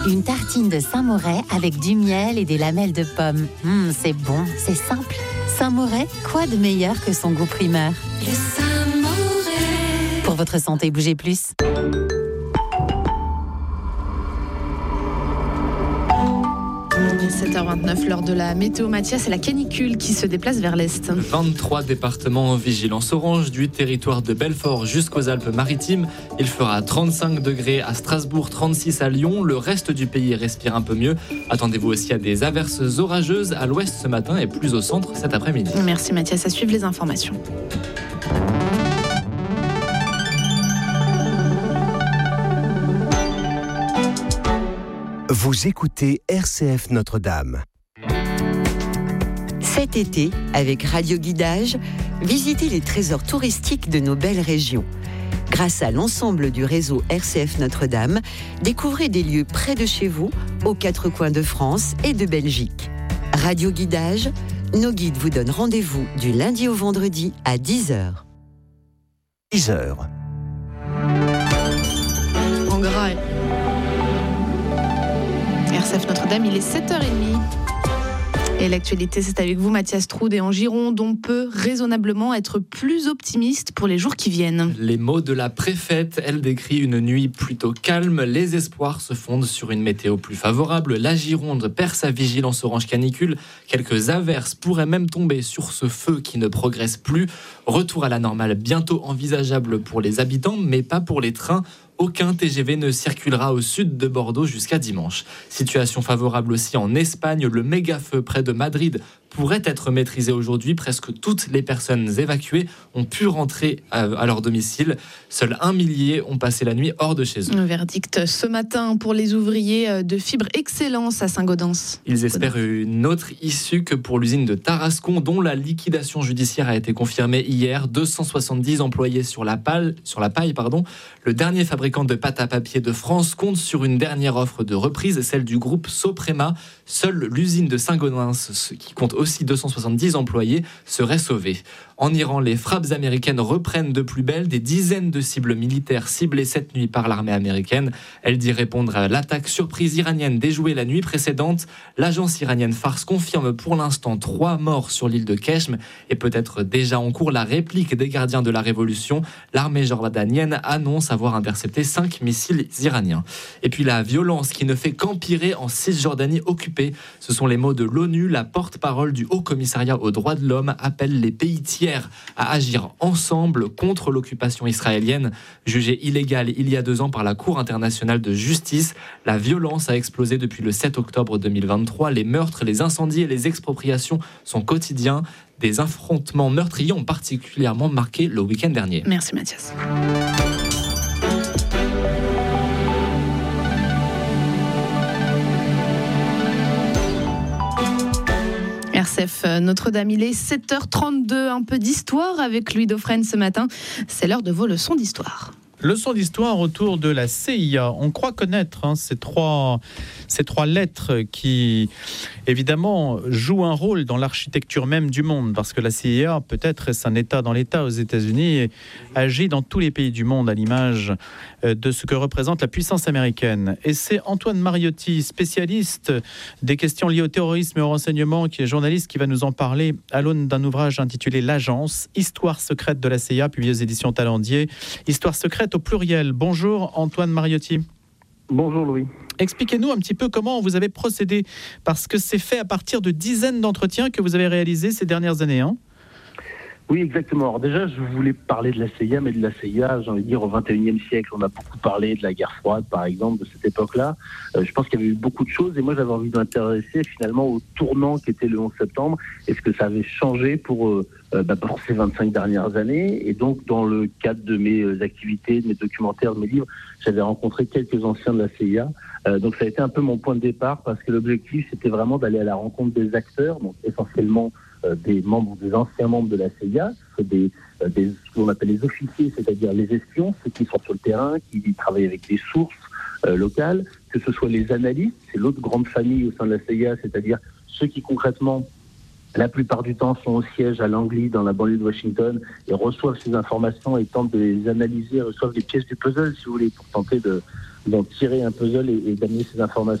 Une tartine de Saint-Moret avec du miel et des lamelles de pommes. C'est bon, c'est simple. Saint-Moret, quoi de meilleur que son goût primeur? Le Saint-Moret. Pour votre santé, bougez plus. Il est 7h29, l'heure de la météo. Mathias, c'est la canicule qui se déplace vers l'est. 23 départements en vigilance orange, du territoire de Belfort jusqu'aux Alpes-Maritimes. Il fera 35 degrés à Strasbourg, 36 à Lyon. Le reste du pays respire un peu mieux. Attendez-vous aussi à des averses orageuses à l'ouest ce matin et plus au centre cet après-midi. Merci Mathias, à suivre les informations. Vous écoutez RCF Notre-Dame. Cet été, avec Radio Guidage, visitez les trésors touristiques de nos belles régions. Grâce à l'ensemble du réseau RCF Notre-Dame, découvrez des lieux près de chez vous, aux quatre coins de France et de Belgique. Radio Guidage, nos guides vous donnent rendez-vous du lundi au vendredi à 10h. 10h. En gras. RCF Notre-Dame, il est 7h30. Et l'actualité, c'est avec vous, Mathias Troude. Et en Gironde, on peut raisonnablement être plus optimiste pour les jours qui viennent. Les mots de la préfète, elle décrit une nuit plutôt calme. Les espoirs se fondent sur une météo plus favorable. La Gironde perd sa vigilance orange canicule. Quelques averses pourraient même tomber sur ce feu qui ne progresse plus. Retour à la normale bientôt envisageable pour les habitants, mais pas pour les trains. Aucun TGV ne circulera au sud de Bordeaux jusqu'à dimanche. Situation favorable aussi en Espagne. Le méga-feu près de Madrid pourrait être maîtrisé aujourd'hui. Presque toutes les personnes évacuées ont pu rentrer à leur domicile. Seuls 1 millier ont passé la nuit hors de chez eux. Un verdict ce matin pour les ouvriers de Fibre Excellence à Saint-Gaudens. Ils espèrent une autre issue que pour l'usine de Tarascon, dont la liquidation judiciaire a été confirmée hier. 270 employés sur la paille. Le dernier fabricant de pâte à papier de France compte sur une dernière offre de reprise, celle du groupe Soprema. Seule l'usine de Saint-Gaudens, qui compte aussi 270 employés, serait sauvée. En Iran, les frappes américaines reprennent de plus belle. Des dizaines de cibles militaires ciblées cette nuit par l'armée américaine. Elle dit répondre à l'attaque surprise iranienne déjouée la nuit précédente. L'agence iranienne Fars confirme pour l'instant 3 morts sur l'île de Keshm et peut-être déjà en cours la réplique des gardiens de la révolution. L'armée jordanienne annonce avoir intercepté 5 missiles iraniens. Et puis la violence qui ne fait qu'empirer en Cisjordanie occupée. Ce sont les mots de l'ONU. La porte-parole du Haut Commissariat aux droits de l'homme appelle les pays tiers à agir ensemble contre l'occupation israélienne. Jugée illégale il y a 2 ans par la Cour internationale de justice, la violence a explosé depuis le 7 octobre 2023. Les meurtres, les incendies et les expropriations sont quotidiens. Des affrontements meurtriers ont particulièrement marqué le week-end dernier. Merci Mathias. RCF Notre-Dame, il est 7h32, un peu d'histoire avec Louis Dauphren ce matin. C'est l'heure de vos leçons d'histoire. Leçon d'histoire autour de la CIA. On croit connaître ces trois lettres qui, évidemment, jouent un rôle dans l'architecture même du monde. Parce que la CIA, peut-être, est un État dans l'État aux États-Unis et agit dans tous les pays du monde à l'image de ce que représente la puissance américaine. Et c'est Antoine Mariotti, spécialiste des questions liées au terrorisme et au renseignement, qui est journaliste, qui va nous en parler à l'aune d'un ouvrage intitulé L'Agence, Histoire secrète de la CIA, publié aux éditions Talendier. Histoire secrète au pluriel. Bonjour Antoine Mariotti. Bonjour Louis. Expliquez-nous un petit peu comment vous avez procédé, parce que c'est fait à partir de dizaines d'entretiens que vous avez réalisés ces dernières années. Oui, exactement. Alors déjà, je voulais parler de la CIA, mais de la CIA, j'ai envie de dire, au XXIe siècle. On a beaucoup parlé de la guerre froide, par exemple, de cette époque-là. Je pense qu'il y avait eu beaucoup de choses, et moi, j'avais envie d'intéresser finalement au tournant qui était le 11 septembre, et ce que ça avait changé pour ces 25 dernières années. Et donc, dans le cadre de mes activités, de mes documentaires, de mes livres, j'avais rencontré quelques anciens de la CIA. Donc, ça a été un peu mon point de départ, parce que l'objectif, c'était vraiment d'aller à la rencontre des acteurs, donc essentiellement des anciens membres de la CIA, ce qu'on appelle les officiers, c'est-à-dire les espions, ceux qui sont sur le terrain, qui travaillent avec des sources locales, que ce soit les analystes, c'est l'autre grande famille au sein de la CIA, c'est-à-dire ceux qui concrètement, la plupart du temps, sont au siège à Langley, dans la banlieue de Washington, et reçoivent ces informations et tentent de les analyser, reçoivent des pièces du puzzle, si vous voulez, pour tenter d'en tirer un puzzle et d'amener ces informations